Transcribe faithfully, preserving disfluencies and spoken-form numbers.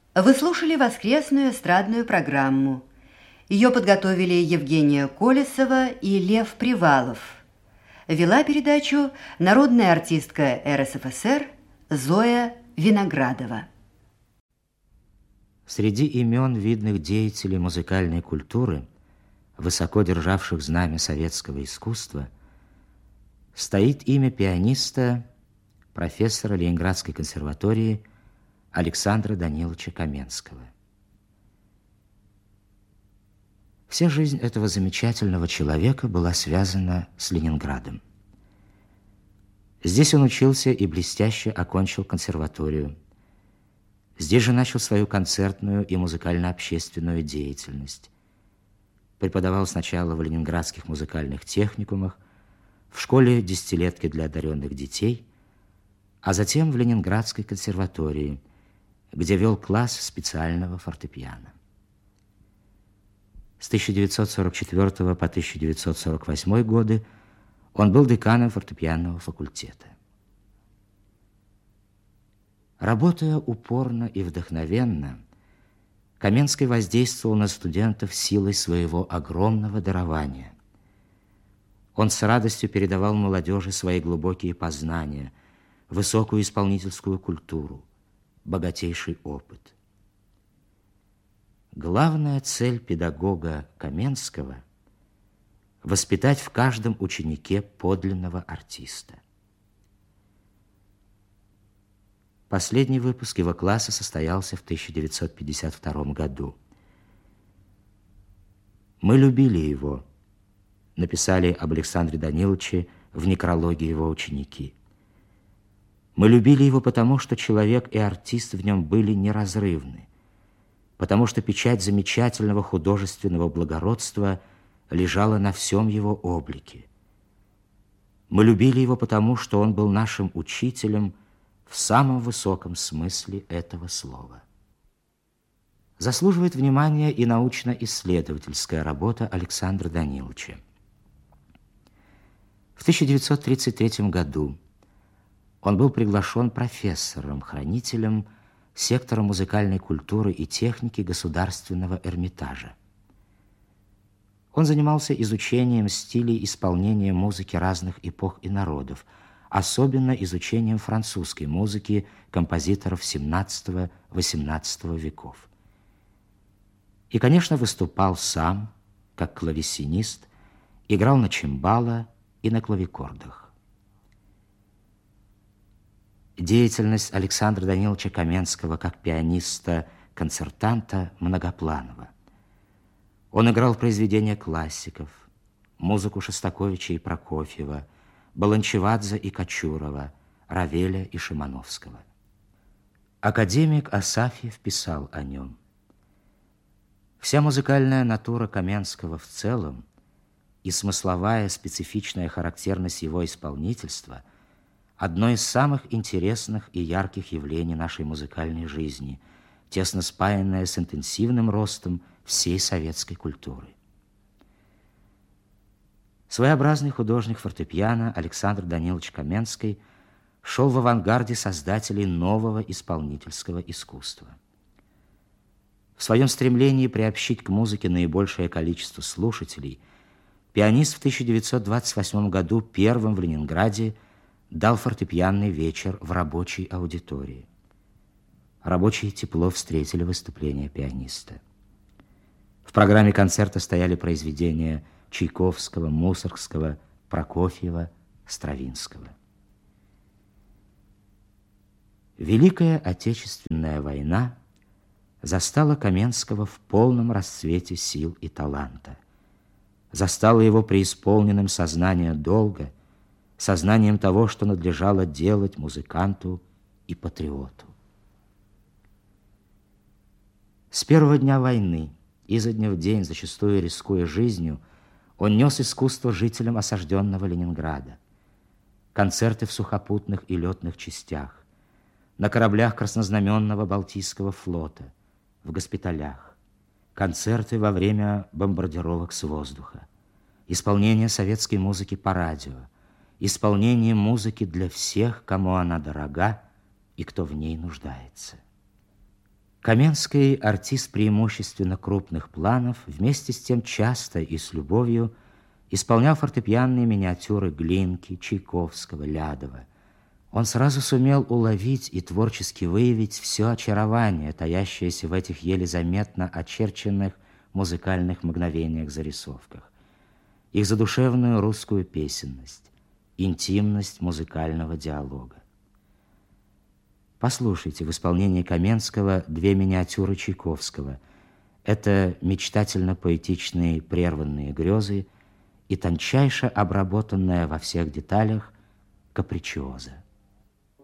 Вы слушали воскресную эстрадную программу. Ее подготовили Евгения Колесова и Лев Привалов. Вела передачу народная артистка эр эс эф эс эр Зоя Виноградова. Среди имен видных деятелей музыкальной культуры, высоко державших знамя советского искусства, стоит имя пианиста, профессора Ленинградской консерватории Александра Даниловича Каменского. Вся жизнь этого замечательного человека была связана с Ленинградом. Здесь он учился и блестяще окончил консерваторию. Здесь же начал свою концертную и музыкально-общественную деятельность. Преподавал сначала в ленинградских музыкальных техникумах, в школе десятилетки для одаренных детей, а затем в Ленинградской консерватории, где вел класс специального фортепиано. С тысяча девятьсот сорок четвёртого по тысяча девятьсот сорок восьмой годы он был деканом фортепианного факультета. Работая упорно и вдохновенно, Каменский воздействовал на студентов силой своего огромного дарования. Он с радостью передавал молодежи свои глубокие познания, высокую исполнительскую культуру, богатейший опыт. Главная цель педагога Каменского – воспитать в каждом ученике подлинного артиста. Последний выпуск его класса состоялся в тысяча девятьсот пятьдесят втором году. «Мы любили его», написали об Александре Даниловиче в некрологе его ученики. «Мы любили его потому, что человек и артист в нем были неразрывны, потому что печать замечательного художественного благородства лежала на всем его облике. Мы любили его потому, что он был нашим учителем в самом высоком смысле этого слова». Заслуживает внимания и научно-исследовательская работа Александра Даниловича. В тысяча девятьсот тридцать третьем году он был приглашен профессором-хранителем сектора музыкальной культуры и техники Государственного Эрмитажа. Он занимался изучением стилей исполнения музыки разных эпох и народов, особенно изучением французской музыки композиторов семнадцатого-восемнадцатого веков. И, конечно, выступал сам, как клавесинист, играл на чимбало и на клавикордах. Деятельность Александра Даниловича Каменского как пианиста-концертанта многопланова. Он играл произведения классиков, музыку Шостаковича и Прокофьева, Баланчевадзе и Кочурова, Равеля и Шимановского. Академик Асафьев писал о нем: «Вся музыкальная натура Каменского в целом и смысловая специфичная характерность его исполнительства – одно из самых интересных и ярких явлений нашей музыкальной жизни, тесно спаянное с интенсивным ростом всей советской культуры». Своеобразный художник фортепиано Александр Данилович Каменский шел в авангарде создателей нового исполнительского искусства. В своем стремлении приобщить к музыке наибольшее количество слушателей пианист в тысяча девятьсот двадцать восьмом году первым в Ленинграде дал фортепианный вечер в рабочей аудитории. Рабочие тепло встретили выступление пианиста. В программе концерта стояли произведения Чайковского, Мусоргского, Прокофьева, Стравинского. Великая Отечественная война застала Каменского в полном расцвете сил и таланта, застала его преисполненным сознания долга, сознанием того, что надлежало делать музыканту и патриоту. С первого дня войны, изо дня в день, зачастую рискуя жизнью, он нес искусство жителям осажденного Ленинграда. Концерты в сухопутных и летных частях, на кораблях краснознаменного Балтийского флота, в госпиталях, концерты во время бомбардировок с воздуха, исполнение советской музыки по радио, исполнение музыки для всех, кому она дорога и кто в ней нуждается. Каменский, артист преимущественно крупных планов, вместе с тем часто и с любовью исполнял фортепианные миниатюры Глинки, Чайковского, Лядова. Он сразу сумел уловить и творчески выявить все очарование, таящееся в этих еле заметно очерченных музыкальных мгновениях-зарисовках, их задушевную русскую песенность, интимность музыкального диалога. Послушайте в исполнении Каменского две миниатюры Чайковского. Это мечтательно-поэтичные прерванные грезы и тончайше обработанная во всех деталях капричиоза.